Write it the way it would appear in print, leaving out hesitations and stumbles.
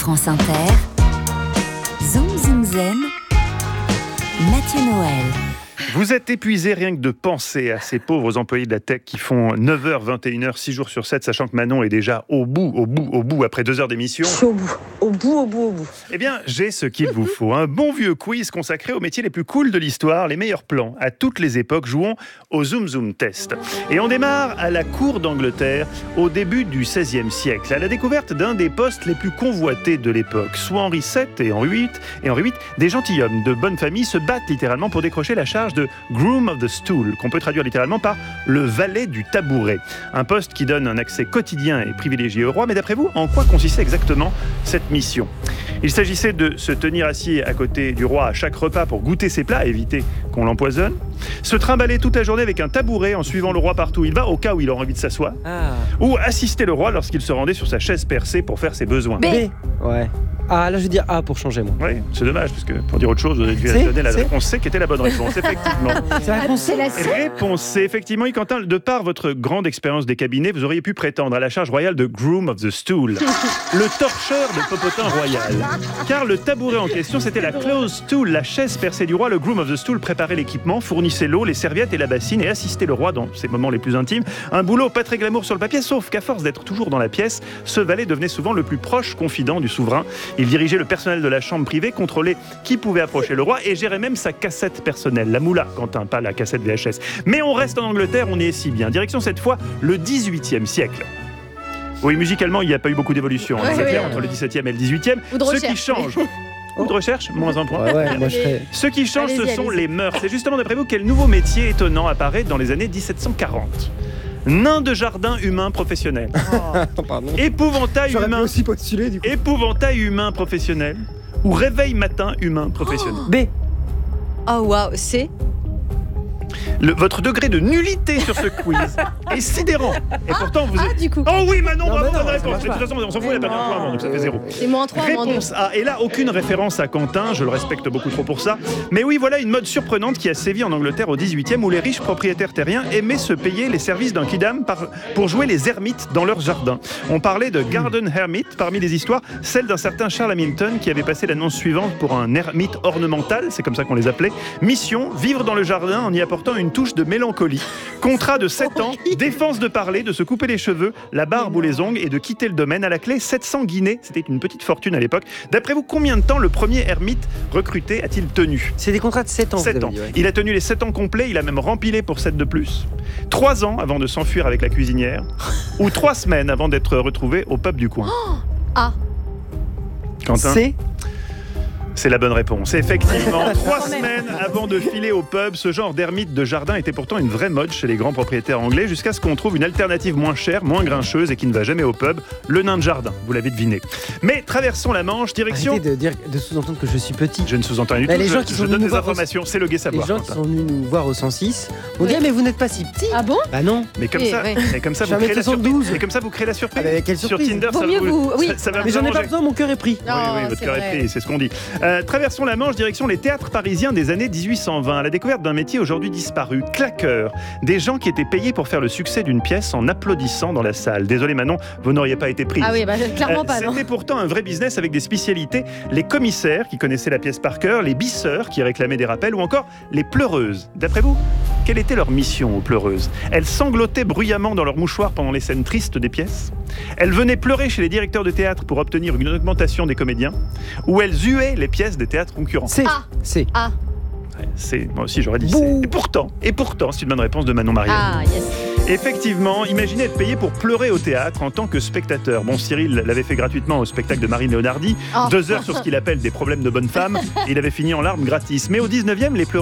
France Inter, Zoom Zoom Zen, Mathieu Noël. Vous êtes épuisé rien que de penser à ces pauvres employés de la tech qui font 9h, 21h, 6 jours sur 7, sachant que Manon est déjà au bout, après 2 heures d'émission. Je suis au bout. Eh bien, j'ai ce qu'il vous faut. Un bon vieux quiz consacré aux métiers les plus cools de l'histoire, les meilleurs plans à toutes les époques. Jouons au Zoom Zoom Test. Et on démarre à la cour d'Angleterre, au début du XVIe siècle, à la découverte d'un des postes les plus convoités de l'époque. Sous Henri VII et Henri VIII, des gentilshommes de bonne famille se battent littéralement pour décrocher la charge de Groom of the Stool, qu'on peut traduire littéralement par le valet du tabouret. Un poste qui donne un accès quotidien et privilégié au roi. Mais d'après vous, en quoi consistait exactement cette mission ? Il s'agissait de se tenir assis à côté du roi à chaque repas pour goûter ses plats, éviter qu'on l'empoisonne. Se trimballer toute la journée avec un tabouret en suivant le roi partout où il va, au cas où il aura envie de s'asseoir. Ou assister le roi lorsqu'il se rendait sur sa chaise percée pour faire ses besoins. B. Ouais. Ah, là je vais dire A pour changer, moi. Oui, c'est dommage, parce que pour dire autre chose, vous avez dû donner la réponse C qui était la bonne réponse, effectivement. C'est la réponse C. Réponse C, effectivement. Et Quentin, de par votre grande expérience des cabinets, vous auriez pu prétendre à la charge royale de Groom of the Stool, le torcheur de popotin royal. Car le tabouret en question, c'était la closed stool, la chaise percée du roi. Le Groom of the Stool préparait l'équipement, fournissait l'eau, les serviettes et la bassine et assistait le roi dans ses moments les plus intimes. Un boulot pas très glamour sur le papier, sauf qu'à force d'être toujours dans la pièce, ce valet devenait souvent le plus proche confident du souverain. Il dirigeait le personnel de la chambre privée, contrôlait qui pouvait approcher le roi et gérait même sa cassette personnelle, la moula, Quentin, pas la cassette VHS. Mais on reste en Angleterre, on y est si bien. Direction cette fois le XVIIIe siècle. Oui, musicalement, il n'y a pas eu beaucoup d'évolution, c'est clair, entre le XVIIe et le XVIIIe. Ce qui change... Ou de recherche, moins un point. Ouais, moi je serais... Ce qui change, ce sont les mœurs. C'est justement, d'après vous, quel nouveau métier étonnant apparaît dans les années 1740 ? Nain de jardin humain professionnel. Épouvantail humain. aussi postulé du coup. Épouvantail humain professionnel. Ou réveil matin humain professionnel. B. Oh waouh, C. Votre degré de nullité sur ce quiz est sidérant. Et pourtant, vous êtes... du coup. Oh oui, Manon, bravo, bonne ça réponse. marche De toute façon, on s'en fout, elle a perdu un point avant, donc ça fait 0. C'est moins 3, moins 2. Réponse A. Et là, aucune référence à Quentin, je le respecte beaucoup trop pour ça. Mais oui, voilà une mode surprenante qui a sévi en Angleterre au 18e, où les riches propriétaires terriens aimaient se payer les services d'un kidam pour jouer les ermites dans leur jardin. On parlait de Garden Hermit parmi les histoires, celle d'un certain Charles Hamilton qui avait passé l'annonce suivante pour un ermite ornemental, c'est comme ça qu'on les appelait. Mission, vivre dans le jardin en y apportant une touche de mélancolie. Contrat de 7 ans, défense de parler, de se couper les cheveux, la barbe ou les ongles et de quitter le domaine. À la clé, 700 guinées. C'était une petite fortune à l'époque. D'après vous, combien de temps le premier ermite recruté a-t-il tenu ? C'est des contrats de 7 ans. 7 ans. Dit, ouais. Il a tenu les 7 ans complets, il a même rempilé pour 7 de plus. 3 ans avant de s'enfuir avec la cuisinière. Ou 3 semaines avant d'être retrouvé au pub du coin. A. Quentin ? C. C'est la bonne réponse. Effectivement, 3 semaines avant de filer au pub, ce genre d'ermite de jardin était pourtant une vraie mode chez les grands propriétaires anglais, jusqu'à ce qu'on trouve une alternative moins chère, moins grincheuse et qui ne va jamais au pub, le nain de jardin, vous l'avez deviné. Mais traversons la Manche, direction... Arrêtez de sous-entendre que je suis petit. Je ne sous-entends rien du tout, les gens qui sont je donne venus des nous voir informations, c'est le gai savoir. Les gens qui sont venus nous voir au 106 ont dit mais vous n'êtes pas si petit. Ah bon ? Bah non. Mais comme ça, ouais. mais comme ça Je vous suis créez la 1m72. surprise. Mais comme ça vous créez la surprise. Ah bah, quelle surprise. Sur Tinder, Vaut ça mieux vous... Oui. ça va Mais vous j'en ai pas arranger. besoin, mon cœur est pris. Oui, votre c'est cœur vrai. est pris, c'est ce qu'on dit. Traversons la Manche, direction les théâtres parisiens des années 1820, à la découverte d'un métier aujourd'hui disparu, claqueur. Des gens qui étaient payés pour faire le succès d'une pièce en applaudissant dans la salle. Désolé Manon, vous n'auriez pas été prise. Ah oui, bah, clairement pas, non. C'était pourtant un vrai business avec des spécialités. Les commissaires qui connaissaient la pièce par cœur, les bisseurs qui réclamaient des rappels ou encore les pleureuses. D'après vous, quelle était leur mission aux pleureuses ? Elles sanglotaient bruyamment dans leur mouchoir pendant les scènes tristes des pièces ? Elles venaient pleurer chez les directeurs de théâtre pour obtenir une augmentation des comédiens ? Ou elles huaient les pièces des théâtres concurrents ? C. A. C. A. C'est, moi aussi j'aurais dit C. Bouh. Et pourtant, c'est une bonne réponse de Manon Marielle. Ah, yes. Effectivement, imaginez être payé pour pleurer au théâtre en tant que spectateur. Bon, Cyril l'avait fait gratuitement au spectacle de Marine Leonardi, 2 heures sur ce qu'il appelle des problèmes de bonne femme, et il avait fini en larmes gratis. Mais au 19e, les pleureuses